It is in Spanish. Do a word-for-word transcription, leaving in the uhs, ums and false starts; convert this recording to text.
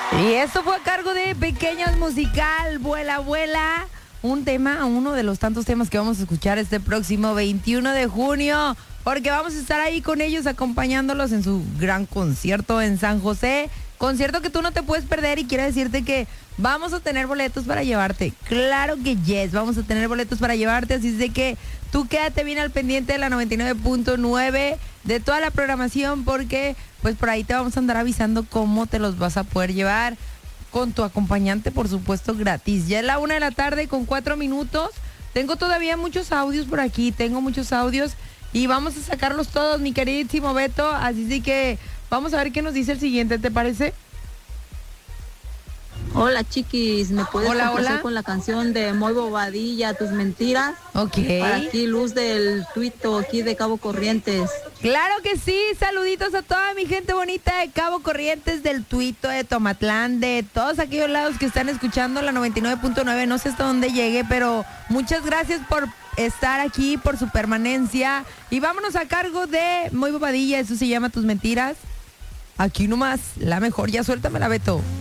Y esto fue a cargo de Pequeños Musical, Vuela, Vuela. Un tema, uno de los tantos temas que vamos a escuchar este próximo veintiuno de junio, porque vamos a estar ahí con ellos acompañándolos en su gran concierto en San José. Concierto que tú no te puedes perder y quiero decirte que vamos a tener boletos para llevarte. Claro que yes, vamos a tener boletos para llevarte, así es de que tú quédate bien al pendiente de la noventa y nueve punto nueve, de toda la programación, porque pues por ahí te vamos a andar avisando cómo te los vas a poder llevar. Con tu acompañante, por supuesto, gratis. Ya es la una de la tarde con cuatro minutos. Tengo todavía muchos audios por aquí, tengo muchos audios y vamos a sacarlos todos, mi queridísimo Beto. Así de que vamos a ver qué nos dice el siguiente, ¿te parece? Hola, chiquis, ¿me puedes Hola, complacer hola. con la canción de Moy Bobadilla, Tus Mentiras? Ok. Para aquí, Luz del Tuito, aquí de Cabo Corrientes. Claro que sí, saluditos a toda mi gente bonita de Cabo Corrientes, del Tuito, de Tomatlán, de todos aquellos lados que están escuchando la noventa y nueve punto nueve, no sé hasta dónde llegue, pero muchas gracias por estar aquí, por su permanencia, y vámonos a cargo de Moy Bobadilla, eso se llama Tus Mentiras. Aquí nomás, la mejor, ya suéltamela, Beto.